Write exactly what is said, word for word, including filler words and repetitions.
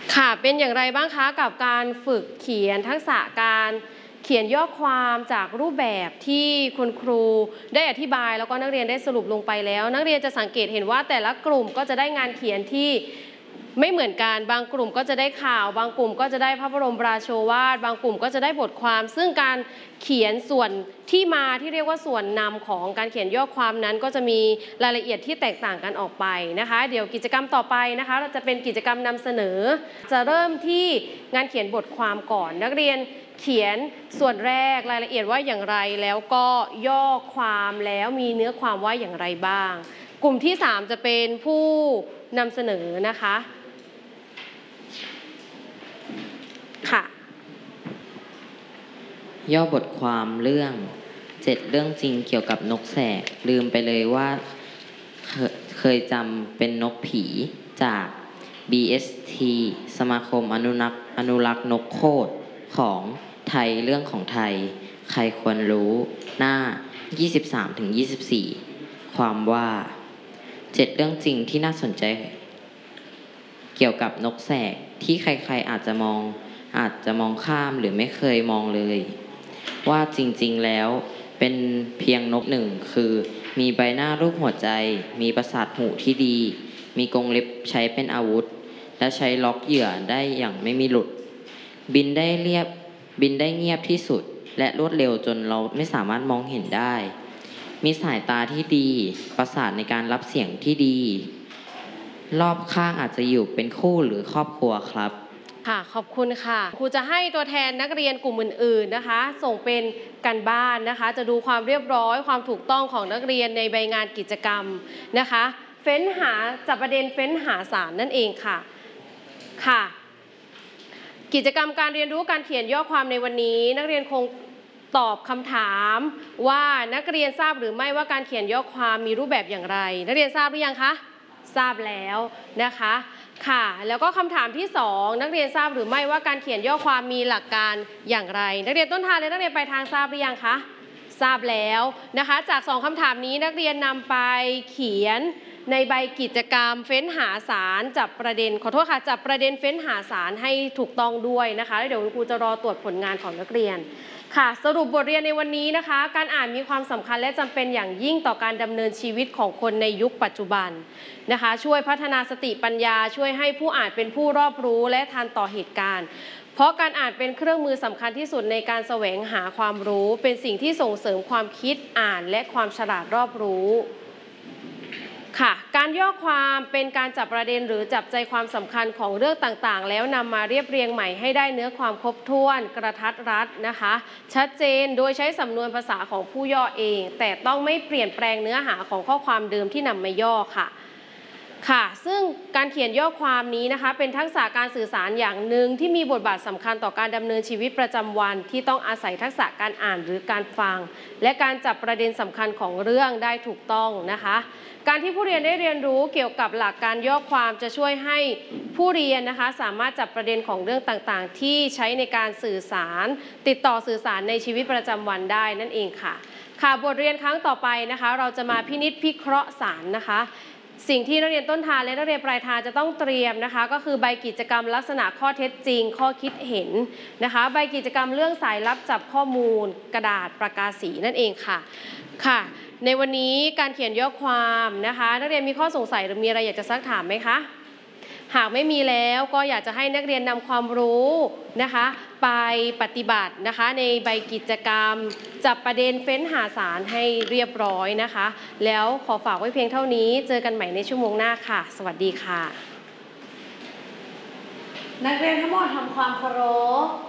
ค่ะเป็นอย่างไรบ้างคะกับการฝึกเขียนทักษะการเขียนย่อความจากรูปแบบที่คุณครูได้อธิบายแล้วก็นักเรียนได้สรุปลงไปแล้วนักเรียนจะสังเกตเห็นว่าแต่ละกลุ่มก็จะได้งานเขียนที่ไม่เหมือนกันบางกลุ่มก็จะได้ข่าวบางกลุ่มก็จะได้พระบรมราโชวาทบางกลุ่มก็จะได้บทความซึ่งการเขียนส่วนที่มาที่เรียกว่าส่วนนำของการเขียนย่อความนั้นก็จะมีรายละเอียดที่แตกต่างกันออกไปนะคะเดี๋ยวกิจกรรมต่อไปนะคะเราจะเป็นกิจกรรมนำเสนอจะเริ่มที่งานเขียนบทความก่อนนักเรียนเขียนส่วนแรกรายละเอียดว่าอย่างไรแล้วก็ย่อความแล้วมีเนื้อความว่าอย่างไรบ้างกลุ่มที่สามจะเป็นผู้นำเสนอนะคะค่ะย่อบทความเรื่องเจ็ดเรื่องจริงเกี่ยวกับนกแสกลืมไปเลยว่าเคเคยจำเป็นนกผีจาก บี เอส ที สมาคมอนุรักษ์อนุรักษ์นกโคตรของไทยเรื่องของไทยใครควรรู้หน้า ยี่สิบสามถึงยี่สิบสี่ ความว่าเจ็ดเรื่องจริงที่น่าสนใจเกี่ยวกับนกแสกที่ใครๆอาจจะมองอาจจะมองข้ามหรือไม่เคยมองเลยว่าจริงๆแล้วเป็นเพียงนกหนึ่งคือมีใบหน้ารูปหัวใจมีประสาทหูที่ดีมีกรงเล็บใช้เป็นอาวุธและใช้ล็อกเหยื่อได้อย่างไม่มีหลุดบินได้เรียบบินได้เงียบที่สุดและรวดเร็วจนเราไม่สามารถมองเห็นได้มีสายตาที่ดีประสาทในการรับเสียงที่ดีรอบข้างอาจจะอยู่เป็นคู่หรือครอบครัวครับค่ะขอบคุณค่ะครูจะให้ตัวแทนนักเรียนกลุ่มอื่นๆนะคะส่งเป็นการบ้านนะคะจะดูความเรียบร้อยความถูกต้องของนักเรียนในใบงานกิจกรรมนะคะเฟ้นหาจับประเด็นเฟ้นหาสารนั่นเองค่ะค่ะกิจกรรมการเรียนรู้การเขียนย่อความในวันนี้นักเรียนคงตอบคำถามว่านักเรียนทราบหรือไม่ว่าการเขียนย่อความมีรูปแบบอย่างไรนักเรียนทราบหรือยังคะทราบแล้วนะคะค่ะแล้วก็คำถามที่สองนักเรียนทราบหรือไม่ว่าการเขียนย่อความมีหลักการอย่างไรนักเรียนต้นทางและนักเรียนปลายทางทราบหรือยังคะทราบแล้วนะคะจากสองคำถามนี้นักเรียนนำไปเขียนในใบกิจกรรมเฟ้นหาสารจับประเด็นขอโทษค่ะจับประเด็นเฟ้นหาสารให้ถูกต้องด้วยนะคะแล้วเดี๋ยวครูจะรอตรวจผลงานของนักเรียนค่ะสรุปบทเรียนในวันนี้นะคะการอ่านมีความสำคัญและจำเป็นอย่างยิ่งต่อการดำเนินชีวิตของคนในยุคปัจจุบันนะคะช่วยพัฒนาสติปัญญาช่วยให้ผู้อ่านเป็นผู้รอบรู้และทันต่อเหตุการณ์เพราะการอ่านเป็นเครื่องมือสำคัญที่สุดในการแสวงหาความรู้เป็นสิ่งที่ส่งเสริมความคิดอ่านและความฉลาดรอบรู้ค่ะการย่อความเป็นการจับประเด็นหรือจับใจความสำคัญของเรื่องต่างๆแล้วนำมาเรียบเรียงใหม่ให้ได้เนื้อความครบถ้วนกระทัดรัดนะคะชัดเจนโดยใช้สำนวนภาษาของผู้ย่อเองแต่ต้องไม่เปลี่ยนแปลงเนื้อหาของข้อความเดิมที่นำมาย่อค่ะค่ะซึ่งการเขียนย่อความนี้นะคะเป็นทักษะการสื่อสารอย่างหนึ่งที่มีบทบาทสำคัญต่อการดำเนินชีวิตประจำวันที่ต้องอาศัยทักษะการอ่านหรือการฟังและการจับประเด็นสำคัญของเรื่องได้ถูกต้องนะคะการที่ผู้เรียนได้เรียนรู้เกี่ยวกับหลักการย่อความจะช่วยให้ผู้เรียนนะคะสามารถจับประเด็นของเรื่องต่างๆที่ใช้ในการสื่อสารติดต่อสื่อสารในชีวิตประจำวันได้นั่นเองค่ะค่ะบทเรียนครั้งต่อไปนะคะเราจะมาพินิจพิเคราะห์สารนะคะสิ่งที่นักเรียนต้นทางและนักเรียนปลายทางจะต้องเตรียมนะคะก็คือใบกิจกรรมลักษณะข้อเท็จจริงข้อคิดเห็นนะคะใบกิจกรรมเรื่องสายลับจับข้อมูลกระดาษประกาศสีนั่นเองค่ะค่ะในวันนี้การเขียนย่อความนะคะนักเรียนมีข้อสงสัยหรือมีอะไรอยากจะซักถามไหมคะหากไม่มีแล้วก็อยากจะให้นักเรียนนำความรู้นะคะไปปฏิบัตินะคะในใบกิจกรรมจับประเด็นเฟ้นหาสารให้เรียบร้อยนะคะแล้วขอฝากไว้เพียงเท่านี้เจอกันใหม่ในชั่วโมงหน้าค่ะสวัสดีค่ะนักเรียนทั้งหมดทำความเคารพ